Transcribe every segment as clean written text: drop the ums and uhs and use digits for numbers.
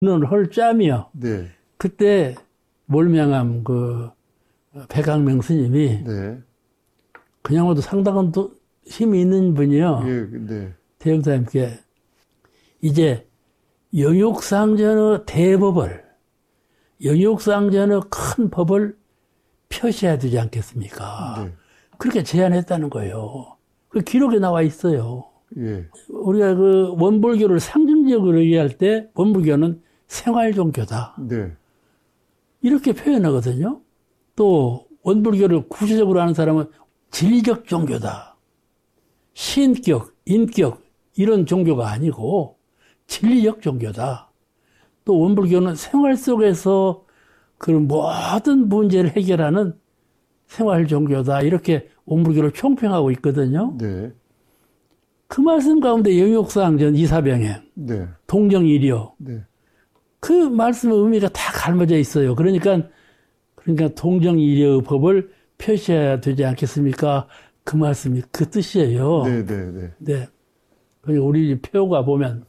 헐 짬이요. 네. 그때 몰명함 백강명 스님이 네. 그냥 와도 상당한 힘이 있는 분이요. 예, 네. 대형사님께 이제 영육상전의 대법을, 영육상전의 큰 법을 펴셔야 되지 않겠습니까? 네. 그렇게 제안했다는 거예요. 그 기록에 나와 있어요. 예. 우리가 그 원불교를 상징적으로 얘기할 때 원불교는 생활종교다. 네. 이렇게 표현하거든요. 또 원불교를 구체적으로 하는 사람은 진리적 종교다. 신격, 인격 이런 종교가 아니고 진리적 종교다. 또 원불교는 생활 속에서 그 모든 문제를 해결하는 생활 종교다. 이렇게 원불교를 총평하고 있거든요. 네. 그 말씀 가운데 영육상전 이사병행, 네. 동정이려 네. 그 말씀의 의미가 다 갈라져 있어요. 그러니까 동정이려 법을 펴셔야 되지 않겠습니까? 그 말씀이 그 뜻이에요. 네, 네, 네. 네. 그러니까 우리 표가 보면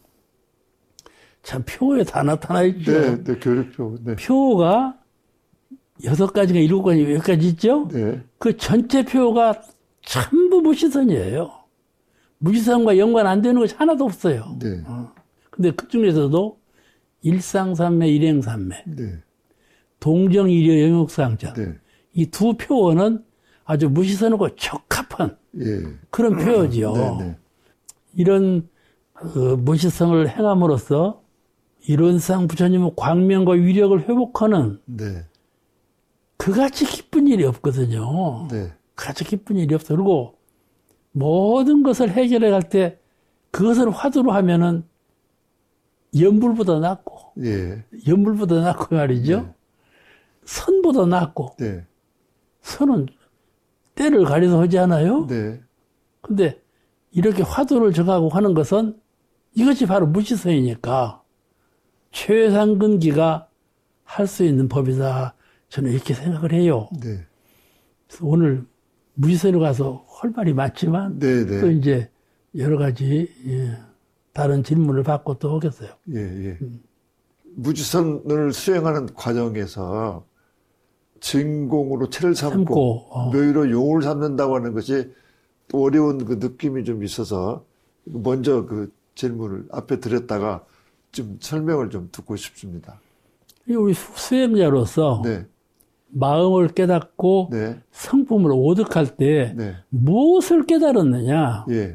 참 표에 다 나타나 있죠. 네, 네, 교류표. 네. 표가 6가지가 7가지, 10가지 있죠? 네. 그 전체 표가 전부 무시선이에요. 무시선과 연관 안 되는 것이 하나도 없어요. 네. 근데 그 중에서도 일상삼매, 일행삼매, 네. 동정이려, 영육상전. 네. 이 두 표어는 아주 무시선하고 적합한 예. 그런 표어지요. 네, 네. 이런 무시성을 행함으로써 이론상 부처님의 광명과 위력을 회복하는 네. 그같이 기쁜 일이 없거든요. 네. 그같이 기쁜 일이 없어. 그리고 모든 것을 해결해 갈 때 그것을 화두로 하면은 연불보다 낫고, 예. 연불보다 낫고 말이죠. 네. 선보다 낫고, 네. 선은 때를 가려서 하지 않아요? 네. 근데 이렇게 화두를 정하고 하는 것은 이것이 바로 무시성이니까 최상근기가 할 수 있는 법이다. 저는 이렇게 생각을 해요. 네. 그래서 오늘 무시성에 가서 할 말이 많지만 네, 네. 또 이제 여러 가지 다른 질문을 받고 또 오겠어요. 예, 예. 무지선을 수행하는 과정에서 진공으로 체를 삼고 묘의로 용을 삼는다고 하는 것이 또 어려운 그 느낌이 좀 있어서 먼저 그 질문을 앞에 드렸다가 좀 설명을 좀 듣고 싶습니다. 우리 수행자로서 네. 마음을 깨닫고 네. 성품을 오득할 때 네. 무엇을 깨달았느냐? 예.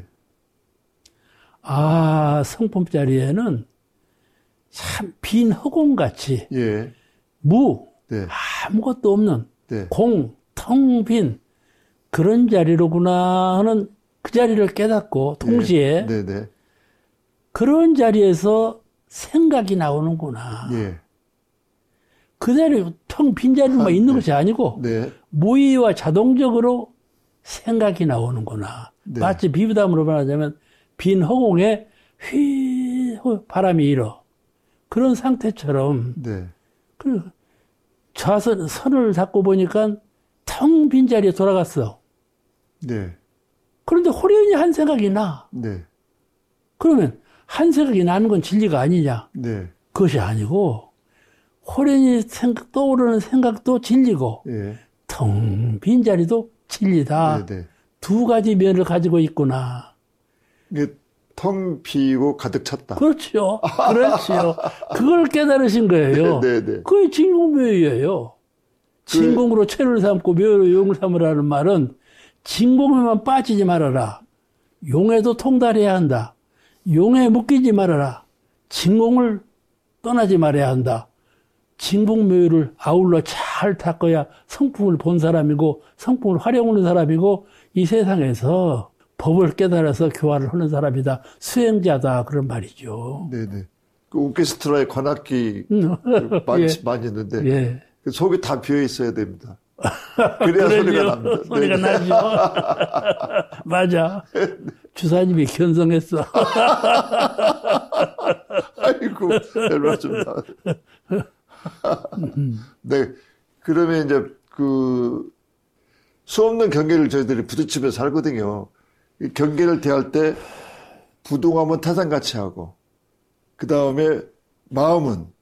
아, 성품 자리에는 참 빈 허공같이 예. 네. 아무것도 없는 네. 공, 텅 빈 그런 자리로구나 하는 그 자리를 깨닫고 동시에 네. 네. 그런 자리에서 생각이 나오는구나. 예. 그 자리 텅 빈 자리만 있는 것이 아니고 네. 무의와 자동적으로 생각이 나오는구나. 네. 마치 비유담으로 말하자면 빈 허공에 휘 바람이 일어. 그런 상태처럼 네. 그 선을 잡고 보니까 텅 빈 자리에 돌아갔어. 네. 그런데 호련히 한 생각이 나. 네. 그러면 한 생각이 나는 건 진리가 아니냐? 네. 그것이 아니고 호련히 떠오르는 생각도 진리고 예. 텅 빈 자리도 진리다. 네. 네. 두 가지 면을 가지고 있구나. 이게 텅 비고 가득 찼다. 그렇죠. 그렇죠. 그걸 깨달으신 거예요. 네, 네. 그게 진공묘의예요. 진공으로 체를 삼고 묘로 용을 삼으라는 말은 진공에만 빠지지 말아라. 용에도 통달해야 한다. 용에 묶이지 말아라. 진공을 떠나지 말아야 한다. 진공묘의를 아울러 잘 닦아야 성품을 본 사람이고 성품을 활용하는 사람이고 이 세상에서 법을 깨달아서 교화를 하는 사람이다. 수행자다. 그런 말이죠. 네네. 그 오케스트라의 관악기 많이 있는데 예. 그 속이 다 비어 있어야 됩니다. 그래야 소리가 납니다. 소리가 나죠. 맞아. 주사님이 견성했어. 아이고, 별 말씀다. 네. 그러면 이제 그 수없는 경계를 저희들이 부딪히면서 살거든요. 이 경계를 대할 때 부동함은 타산같이 하고 그 다음에 마음은